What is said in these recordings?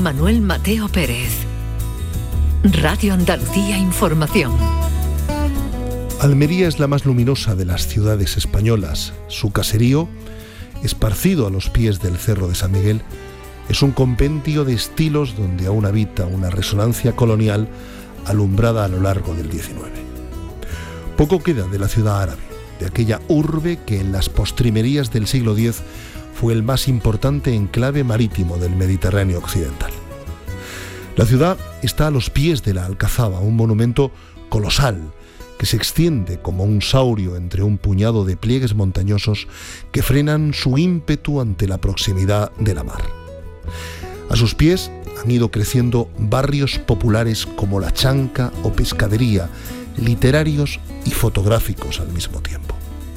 Manuel Mateo Pérez. Radio Andalucía Información. Almería es la más luminosa de las ciudades españolas. Su caserío, esparcido a los pies del Cerro de San Miguel, es un compendio de estilos donde aún habita una resonancia colonial alumbrada a lo largo del XIX. Poco queda de la ciudad árabe, de aquella urbe que en las postrimerías del siglo X fue el más importante enclave marítimo del Mediterráneo occidental. La ciudad está a los pies de la Alcazaba, un monumento colosal que se extiende como un saurio entre un puñado de pliegues montañosos que frenan su ímpetu ante la proximidad de la mar. A sus pies han ido creciendo barrios populares como La Chanca o Pescadería, literarios y fotográficos al mismo tiempo.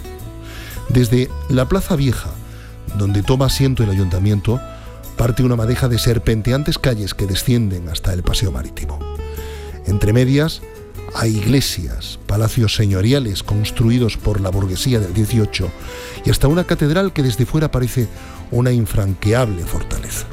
Desde la Plaza Vieja, donde toma asiento el ayuntamiento, parte una madeja de serpenteantes calles que descienden hasta el paseo marítimo. Entre medias hay iglesias, palacios señoriales construidos por la burguesía del XVIII y hasta una catedral que desde fuera parece una infranqueable fortaleza.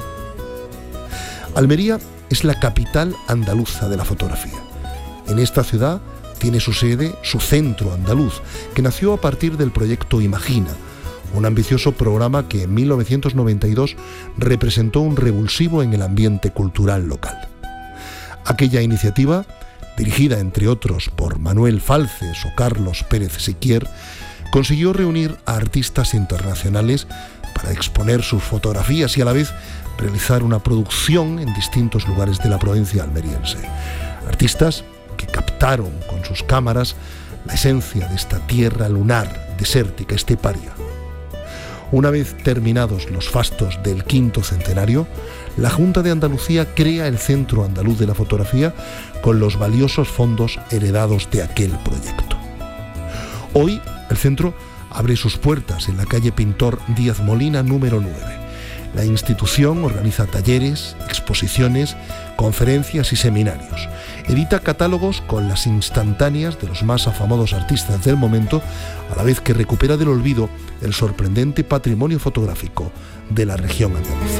Almería es la capital andaluza de la fotografía. En esta ciudad tiene su sede su Centro Andaluz, que nació a partir del proyecto Imagina, un ambicioso programa que en 1992 representó un revulsivo en el ambiente cultural local. Aquella iniciativa, dirigida entre otros por Manuel Falces o Carlos Pérez Siquier, consiguió reunir a artistas internacionales para exponer sus fotografías y a la vez realizar una producción en distintos lugares de la provincia almeriense. Artistas que captaron con sus cámaras la esencia de esta tierra lunar, desértica, esteparia. Una vez terminados los fastos del quinto centenario, la Junta de Andalucía crea el Centro Andaluz de la Fotografía con los valiosos fondos heredados de aquel proyecto. Hoy, el centro abre sus puertas en la calle Pintor Díaz Molina número 9. La institución organiza talleres, exposiciones, conferencias y seminarios. Edita catálogos con las instantáneas de los más afamados artistas del momento, a la vez que recupera del olvido el sorprendente patrimonio fotográfico de la región andaluza.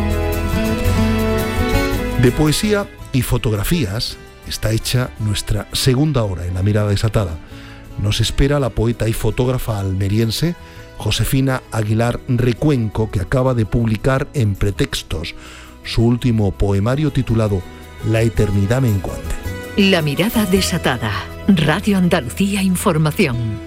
De poesía y fotografías está hecha nuestra segunda hora en La Mirada Desatada. Nos espera la poeta y fotógrafa almeriense Josefina Aguilar Recuenco, que acaba de publicar en Pretextos su último poemario titulado La eternidad menguante. La Mirada Desatada. Radio Andalucía Información.